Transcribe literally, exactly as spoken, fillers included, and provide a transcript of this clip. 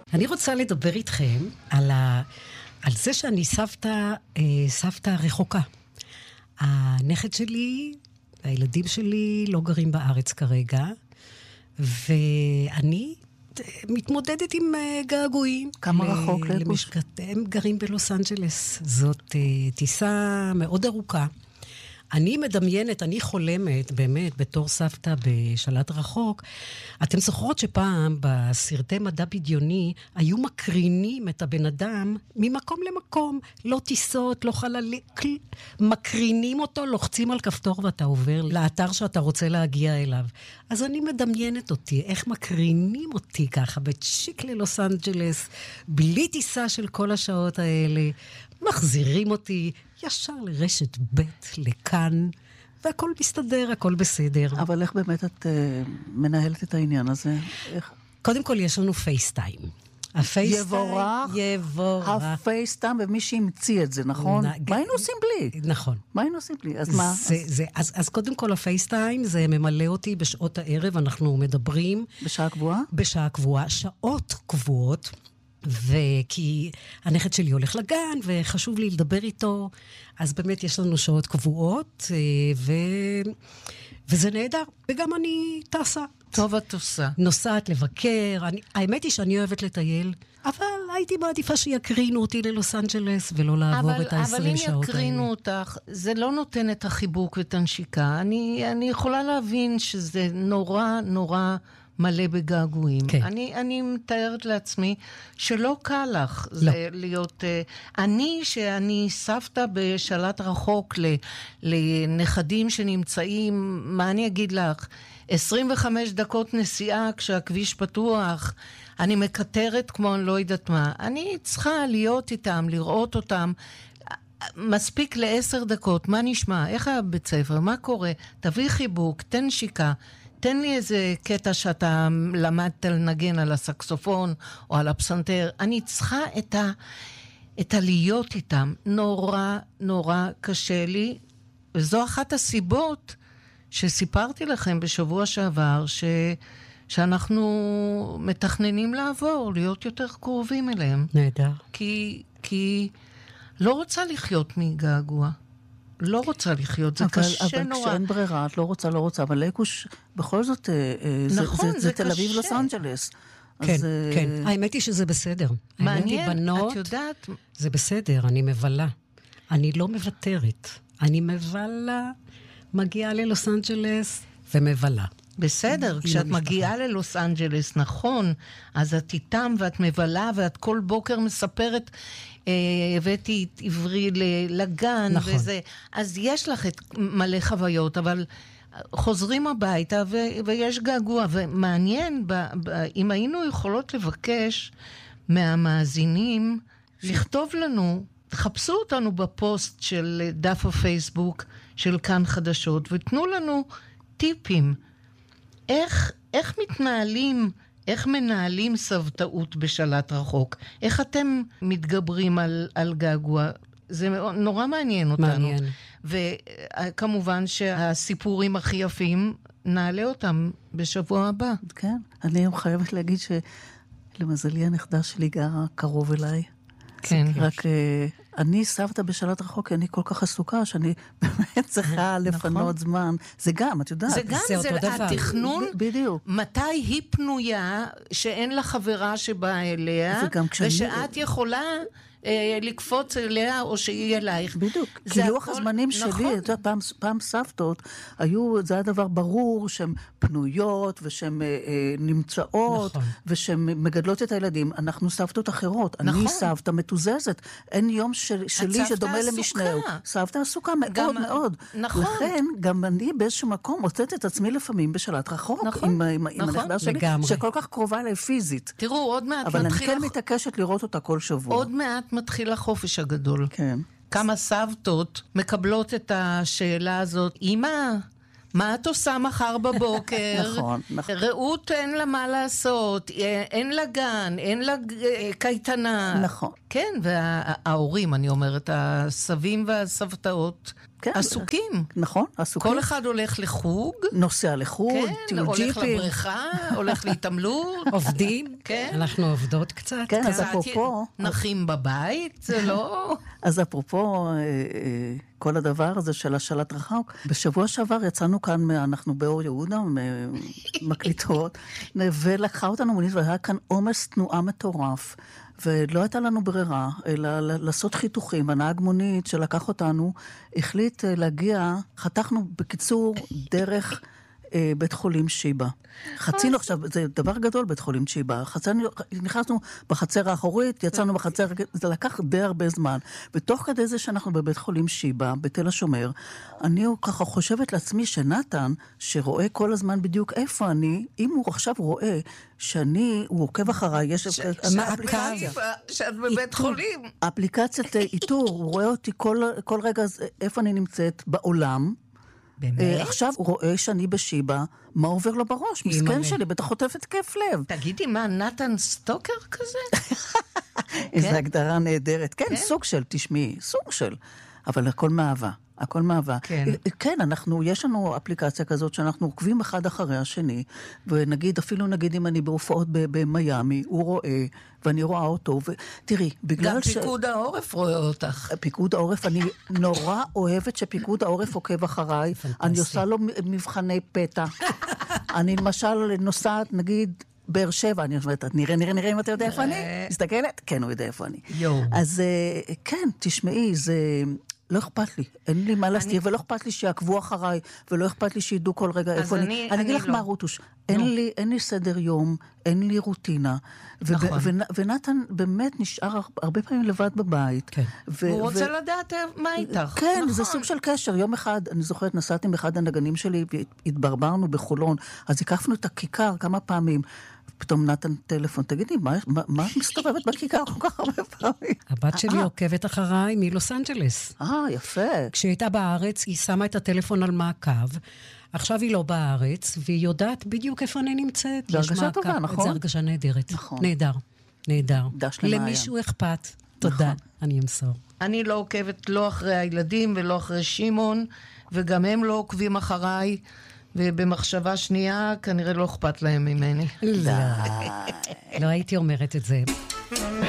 אני רוצה לדבר איתכם על, ה... על זה שאני סבתא, סבתא רחוקה. הנכד שלי, הילדים שלי לא גרים בארץ כרגע, ואני מתמודדת עם געגועים. כמה רחוק לגוש? הם גרים בלוס אנג'לס. זאת טיסה מאוד ארוכה. אני מדמיינת, אני חולמת, באמת, בתור סבתא בשלט רחוק. אתם זוכרות שפעם בסרטי מדע בדיוני היו מקרינים את הבן אדם ממקום למקום, לא טיסות, לא חללים, מקרינים אותו, לוחצים על כפתור ואתה עובר לאתר שאתה רוצה להגיע אליו. אז אני מדמיינת אותי, איך מקרינים אותי ככה, בצ'יק ללוס אנג'לס, בלי טיסה של כל השעות האלה, מחזירים אותי ישר לרשת ב' לכאן, והכל מסתדר, הכל בסדר. אבל איך באמת את uh, מנהלת את העניין הזה? איך? קודם כל יש לנו פייסטיים. הפייסטיים, יבורך, יבורך. הפייסטיים, ומי שהמציא את זה, נכון? נ... מה היינו עושים בלי? נכון. מה היינו עושים בלי? אז מה? זה, אז... זה, אז, אז קודם כל הפייסטיים, זה ממלא אותי בשעות הערב, אנחנו מדברים. בשעה קבועה? בשעה קבועה, שעות קבועות. וכי הנכד שלי הולך לגן, וחשוב לי לדבר איתו, אז באמת יש לנו שעות קבועות, ו... וזה נהדר, וגם אני טסה. טוב את עושה. נוסעת לבקר, אני... האמת היא שאני אוהבת לטייל, אבל הייתי מעדיפה שיקרינו אותי ללוס אנג'לס, ולא לעבור אבל, את ה-עשרים שעות האלה. אבל אם יקרינו אותך, זה לא נותן את החיבוק ואת הנשיקה. אני, אני יכולה להבין שזה נורא נורא מלא בגעגועים. כן. אני, אני מתארת לעצמי שלא קל לך לא. זה להיות... אני, שאני סבתא בשלט רחוק ל, לנכדים שנמצאים, מה אני אגיד לך? עשרים וחמש דקות נסיעה כשהכביש פתוח, אני מקטרת כמו אני לא יודעת מה. אני צריכה להיות איתם, לראות אותם, מספיק לעשר דקות, מה נשמע? איך הבית ספר? מה קורה? תביא חיבוק, תן שיקה. תן לי איזה קטע שאתה למדת לנגן על הסקסופון או על הפסנתר. אני צריכה את ה... את הלהיות איתם. נורא, נורא קשה לי. וזו אחת הסיבות שסיפרתי לכם בשבוע שעבר, ש... שאנחנו מתכננים לעבור, להיות יותר קרובים אליהם. נהדר. כי, כי לא רוצה לחיות מגעגוע. לא רוצה לחיות, זה אבל, קשה אבל נורא. אבל כשאין ברירה, את לא רוצה, לא רוצה, אבל לקוש, בכל זאת, נכון, זה, זה, זה, זה תל אביב, לוס אנג'לס. כן, אז, כן. האמת היא שזה בסדר. מעניין, בנות, את יודעת? זה בסדר, אני מבלה. אני לא מבטרת. אני מבלה, מגיעה ללוס אנג'לס ומבלה. בסדר, כשאת מגיעה ללוס אנג'לס, נכון, אז את איתם ואת מבלה ואת כל בוקר מספרת, הבאתי את עברי לגן נכון. וזה, אז יש לך את מלא חוויות, אבל חוזרים הביתה ו- ויש געגוע, ומעניין, ב- ב- אם היינו יכולות לבקש מהמאזינים, לכתוב לנו, תחפשו אותנו בפוסט של דף הפייסבוק של כאן חדשות, ותנו לנו טיפים, איך, איך מתנהלים, איך מנהלים סבתאות בשלט רחוק? איך אתם מתגברים על, על געגוע? זה נורא מעניין אותנו. מעניין. וכמובן שהסיפורים הכי יפים, נעלה אותם בשבוע הבא. כן, אני חייבת להגיד שלמזלי הנכדה שלי גרה קרוב אליי. כן. רק אני סבתא בשלט רחוק, אני כל כך עסוקה, שאני באמת צריכה לפנות זמן. זה גם, את יודעת. זה גם, זה התכנון. בדיוק. מתי היא פנויה, שאין לה חברה שבאה אליה, ושאת יכולה לקפוץ אליה, או שהיא אלייך. בדיוק. כי לוח הזמנים שלי, פעם סבתות, היו, זה היה דבר ברור, שהן פנויות, ושהן נמצאות, ושהן מגדלות את הילדים. אנחנו סבתות אחרות. אני סבתא מתוזזת. אין יום שלי שדומה למשנהו. סבתא עסוקה מאוד מאוד. נכון. לכן, גם אני באיזשהו מקום מוצאת את עצמי לפעמים בשלט רחוק, עם הנכדה שלי, שכל כך קרובה אליי פיזית. תראו, עוד מעט מתחיל... אבל אני כן מתעקשת לראות אותה כל שבוע. עוד מעט מתחיל החופש הגדול. כן. כמה סבתות מקבלות את השאלה הזאת, אמא, מה את עושה מחר בבוקר? נכון, נכון. רעות אין לה מה לעשות, אין לה גן, אין לה קייטנה. נכון. כן, וההורים, אני אומרת, הסבים והסבתאות, כן. עסוקים. נכון, עסוקים. כל אחד הולך לחוג. נוסע לחוג, כן, טיול הולך ג'יפים. לבריכה, הולך להתעמלות. עובדים, כן. אנחנו עובדות קצת. כן, אז קצת אפרופו... נחים בבית, זה לא... אז אפרופו אה, אה, כל הדבר הזה של השלט רחוק, בשבוע שעבר יצאנו כאן, אנחנו באור יהודה, מקליטות, ולקחה אותנו מונית, והיה כאן עומס תנועה מטורף. ולא הייתה לנו ברירה, אלא לעשות חיתוכים. הנהג מונית שלקח אותנו, החליט להגיע, חתכנו בקיצור דרך אה, בית חולים שיבה. חצינו עכשיו, זה דבר גדול בית חולים שיבה. חצינו, נכנסנו בחצר האחורית, יצאנו בחצר, זה לקח די הרבה זמן. ותוך כדי זה שאנחנו בבית חולים שיבה, בתל השומר, אני ככה חושבת לעצמי שנתן, שרואה כל הזמן בדיוק איפה אני, אם הוא עכשיו רואה שאני, הוא עוקב אחריי, יש אפליקציה. שאת בבית חולים. אפליקציית איתור, הוא רואה אותי כל, כל רגע איפה אני נמצאת בעולם. באמת? עכשיו הוא רואה שאני בשיבה, מה עובר לו בראש? מסכן שלי, בטח חוטפת כיף לב. תגידי, מה, נתן סטוקר כזה? איזו הגדרה נהדרת. כן, סוג של, תשמעי, סוג של. אבל הכל מאהבה. הכל מאהבה. כן. כן, אנחנו, יש לנו אפליקציה כזאת שאנחנו עוקבים אחד אחרי השני, ונגיד, אפילו נגיד אם אני בהופעות במיימי, הוא רואה, ואני רואה אותו, ותראי, בגלל גם ש... גם פיקוד העורף רואה אותך. פיקוד העורף, אני נורא אוהבת שפיקוד העורף עוקב אחריי, אני עושה לו מבחני פתע. אני למשל נוסעת, נגיד, באר שבע, אני אומרת, נראה, נראה, נראה אם אתה יודע איפה אני? מסתכלת? כן, הוא יודע איפה אני. אז כן, תשמעי, זה... לא אכפת לי, אין לי מה להסתיר, ולא אכפת לי שיעקבו אחריי, ולא אכפת לי שידעו כל רגע איפה אני. אני אגיד לך מה, רוטוש, אין לי סדר יום, אין לי רוטינה, ונתן באמת נשאר הרבה פעמים לבד בבית. הוא רוצה לדעת מה איתך. כן, זה סוג של קשר. יום אחד, אני זוכרת, נסעתי עם אחד הנגנים שלי, והתברברנו בחולון, אז הקפנו את הכיכר כמה פעמים, פתאום נתן טלפון, תגידי, מה, מה, מה את מסתובבת בכיכר כל כך הרבה פעמים? הבת שלי עוקבת אחריי מלוס אנג'לס. אה, יפה. כשהיא הייתה בארץ, היא שמה את הטלפון על מעקב, עכשיו היא לא בארץ, והיא יודעת בדיוק איפה אני נמצאת. זה הרגשה טובה, נכון? זה הרגשה נהדרת. נכון. נהדר, נהדר. דש למעיה. למישהו אכפת. תודה, אני אמסור. אני לא עוקבת לא אחרי הילדים ולא אחרי שימון, וגם הם לא עוקבים אחריי. ובמחשבה שנייה, כנראה לא אכפת להם ממני. לא, לא הייתי אומרת את זה.